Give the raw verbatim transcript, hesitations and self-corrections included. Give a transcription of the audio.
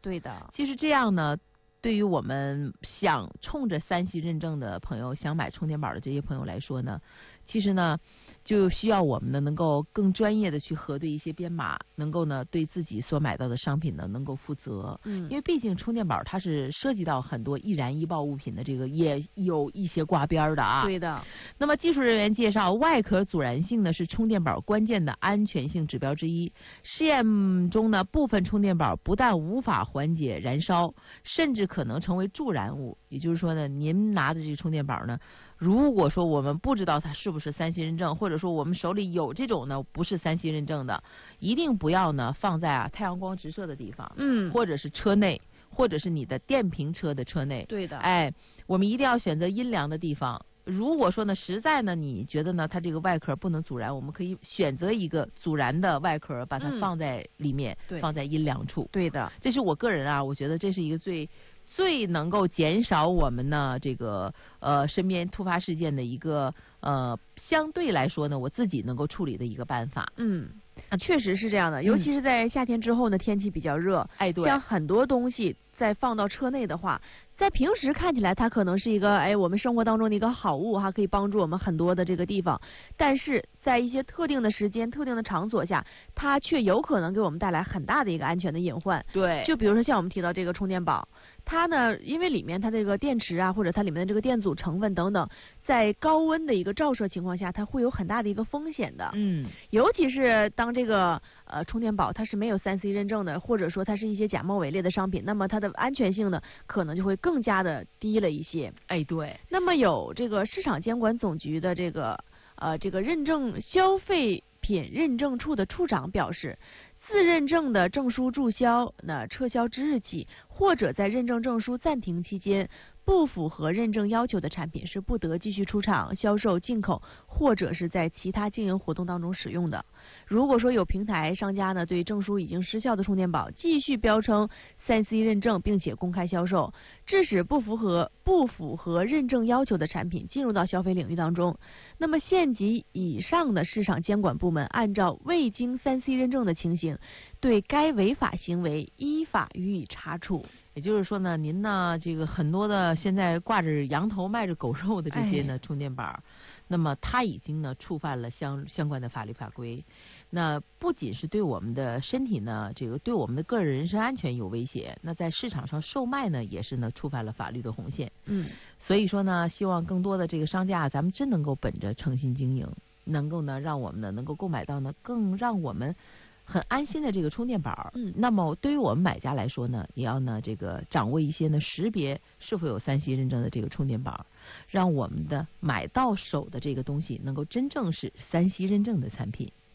对的。 其实这样呢，对于我们想冲着三 C 认证的朋友，想买充电宝的这些朋友来说呢，其实呢，就需要我们呢能够更专业的去核对一些编码，能够呢对自己所买到的商品呢能够负责。 嗯， 因为毕竟充电宝它是涉及到很多易燃易爆物品的，这个也有一些挂边的啊。 对的。 那么技术人员介绍，外壳阻燃性呢是充电宝关键的安全性指标之一。试验中呢，部分充电宝不但无法缓解燃烧，甚至可能成为助燃物。也就是说呢，您拿的这个充电宝呢，如果说我们不知道它是不是三 C 认证，或者说我们手里有这种呢不是三 C 认证的，一定不要呢放在啊太阳光直射的地方， 嗯， 或者是车内，或者是你的电瓶车的车内。 对的。 哎，我们一定要选择阴凉的地方。如果说呢，实在呢，你觉得呢，它这个外壳不能阻燃，我们可以选择一个阻燃的外壳，把它放在里面， 嗯、 放在阴凉处。 对的， 这是我个人啊，我觉得这是一个最最能够减少我们呢这个呃身边突发事件的一个呃相对来说呢，我自己能够处理的一个办法。 嗯。啊，确实是这样的，尤其是在夏天之后呢，天气比较热， 哎，对， 像很多东西再放到车内的话，在平时看起来它可能是一个哎我们生活当中的一个好物哈，可以帮助我们很多的这个地方，但是在一些特定的时间、特定的场所下，它却有可能给我们带来很大的一个安全的隐患。 对， 就比如说像我们提到这个充电宝，它呢，因为里面它这个电池啊，或者它里面的这个电阻成分等等，在高温的一个照射情况下，它会有很大的一个风险的。 嗯， 尤其是当这个呃充电宝它是没有三 C 认证的，或者说它是一些假冒伪劣的商品，那么它的安全性呢，可能就会更加的低了一些。 哎，对。 那么有这个市场监管总局的这个呃这个认证消费品认证处的处长表示，自认证的证书注销、那撤销之日起，或者在认证证书暂停期间不符合认证要求的产品是不得继续出厂、销售、进口，或者是在其他经营活动当中使用的。如果说有平台商家呢对证书已经失效的充电宝继续标称三 C 认证，并且公开销售，致使不符合不符合认证要求的产品进入到消费领域当中，那么县级以上的市场监管部门按照未经三 C 认证的情形，对该违法行为依法予以查处。 也就是说呢，您呢这个很多的现在挂着羊头卖着狗肉的这些呢、哎、充电宝，那么它已经呢触犯了相相关的法律法规。那不仅是对我们的身体呢，这个对我们的个人人身安全有威胁，那在市场上售卖呢，也是呢触犯了法律的红线。 嗯， 所以说呢，希望更多的这个商家，咱们真能够本着诚信经营，能够呢让我们呢能够购买到呢更让我们很安心的这个充电宝。 嗯， 那么对于我们买家来说呢，也要呢这个掌握一些呢识别是否有三 C 认证的这个充电宝，让我们的买到手的这个东西能够真正是三 C 认证的产品。